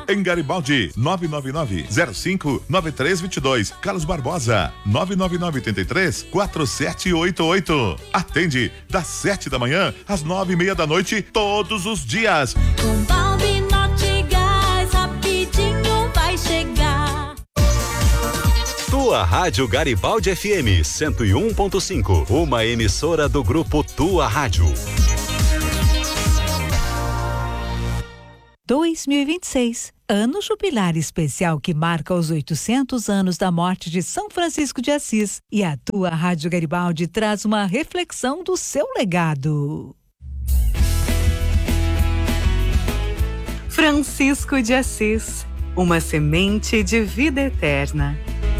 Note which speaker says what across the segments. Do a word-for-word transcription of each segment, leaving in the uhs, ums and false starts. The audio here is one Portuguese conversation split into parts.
Speaker 1: Em Garibaldi, nove nove nove, zero cinco, nove três dois dois. Carlos Barbosa, nove nove nove, oito três, quatro sete oito oito. Atende das sete da manhã às nove e meia da noite, todos os dias.
Speaker 2: Com Balbi Nortegás, rapidinho vai chegar.
Speaker 3: Tua Rádio Garibaldi F M cento e um ponto cinco, uma emissora do grupo Tua Rádio.
Speaker 4: dois mil e vinte e seis, ano jubilar especial que marca os oitocentos anos da morte de São Francisco de Assis. E a Tua Rádio Garibaldi traz uma reflexão do seu legado.
Speaker 5: Francisco de Assis, uma semente de vida eterna.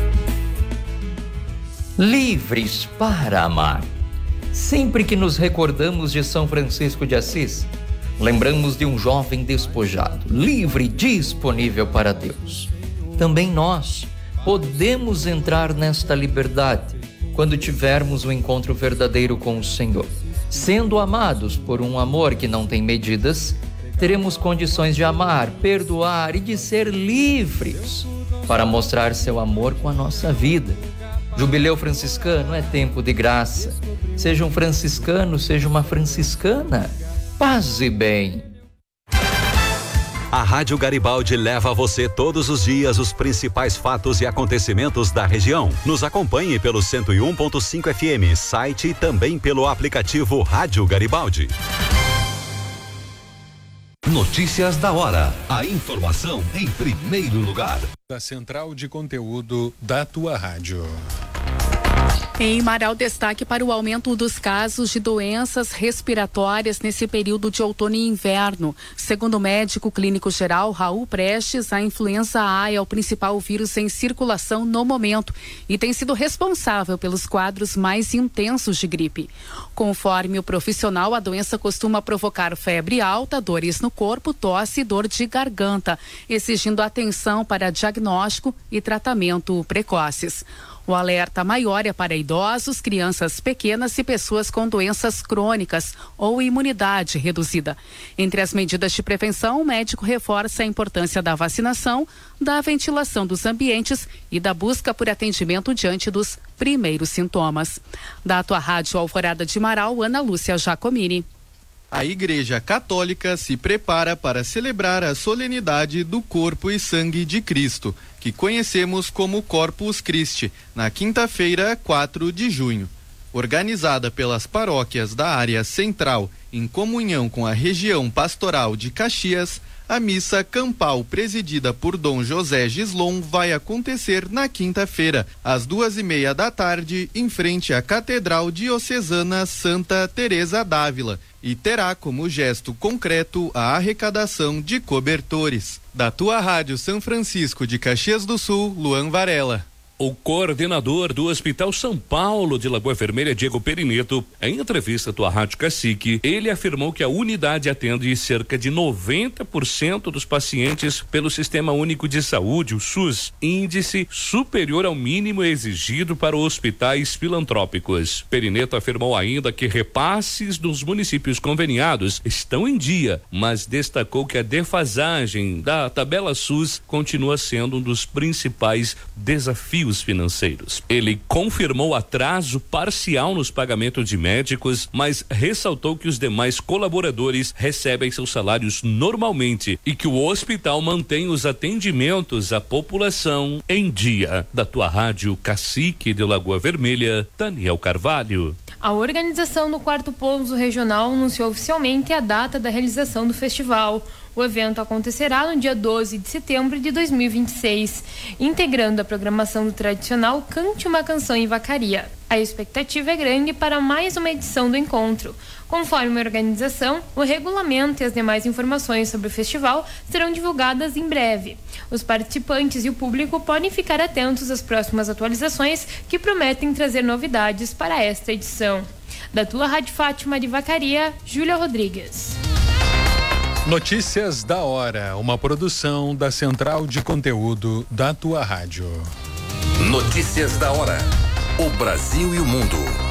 Speaker 6: Livres para amar. Sempre que nos recordamos de São Francisco de Assis, lembramos de um jovem despojado, livre e disponível para Deus. Também nós podemos entrar nesta liberdade quando tivermos um encontro verdadeiro com o Senhor. Sendo amados por um amor que não tem medidas, teremos condições de amar, perdoar e de ser livres para mostrar seu amor com a nossa vida. Jubileu franciscano é tempo de graça. Seja um franciscano, seja uma franciscana. Paz e bem.
Speaker 3: A Rádio Garibaldi leva a você todos os dias os principais fatos e acontecimentos da região. Nos acompanhe pelo cento e um ponto cinco F M, site e também pelo aplicativo Rádio Garibaldi.
Speaker 7: Notícias da hora. A informação em primeiro lugar.
Speaker 8: Da Central de Conteúdo da Tua Rádio.
Speaker 9: Em Marau, destaque para o aumento dos casos de doenças respiratórias nesse período de outono e inverno. Segundo o médico clínico geral Raul Prestes, a influenza A é o principal vírus em circulação no momento e tem sido responsável pelos quadros mais intensos de gripe. Conforme o profissional, a doença costuma provocar febre alta, dores no corpo, tosse e dor de garganta, exigindo atenção para diagnóstico e tratamento precoces. O alerta maior é para idosos, crianças pequenas e pessoas com doenças crônicas ou imunidade reduzida. Entre as medidas de prevenção, o médico reforça a importância da vacinação, da ventilação dos ambientes e da busca por atendimento diante dos primeiros sintomas. Da Tua Rádio Alvorada de Marau, Ana Lúcia Giacomini.
Speaker 10: A Igreja Católica se prepara para celebrar a solenidade do Corpo e Sangue de Cristo, que conhecemos como Corpus Christi, na quinta-feira, quatro de junho. Organizada pelas paróquias da área central, em comunhão com a região pastoral de Caxias, a missa campal presidida por Dom José Gislon vai acontecer na quinta-feira, às duas e meia da tarde, em frente à Catedral Diocesana Santa Teresa d'Ávila, e terá como gesto concreto a arrecadação de cobertores. Da Tua Rádio São Francisco de Caxias do Sul, Luan Varela.
Speaker 11: O coordenador do Hospital São Paulo de Lagoa Vermelha, Diego Perineto, em entrevista à Tua Rádio Cacique, ele afirmou que a unidade atende cerca de noventa por cento dos pacientes pelo Sistema Único de Saúde, o SUS, índice superior ao mínimo exigido para hospitais filantrópicos. Perineto afirmou ainda que repasses dos municípios conveniados estão em dia, mas destacou que a defasagem da tabela SUS continua sendo um dos principais desafios financeiros. Ele confirmou atraso parcial nos pagamentos de médicos, mas ressaltou que os demais colaboradores recebem seus salários normalmente e que o hospital mantém os atendimentos à população em dia. Da Tua Rádio Cacique de Lagoa Vermelha, Daniel Carvalho.
Speaker 12: A organização do quarto Pouso Regional anunciou oficialmente a data da realização do festival. O evento acontecerá no dia doze de setembro de dois mil e vinte e seis, integrando a programação do tradicional Cante uma Canção em Vacaria. A expectativa é grande para mais uma edição do encontro. Conforme a organização, o regulamento e as demais informações sobre o festival serão divulgadas em breve. Os participantes e o público podem ficar atentos às próximas atualizações que prometem trazer novidades para esta edição. Da Tua Rádio Fátima de Vacaria, Júlia Rodrigues.
Speaker 8: Notícias da hora, uma produção da Central de Conteúdo da Tua Rádio.
Speaker 7: Notícias da hora. O Brasil e o mundo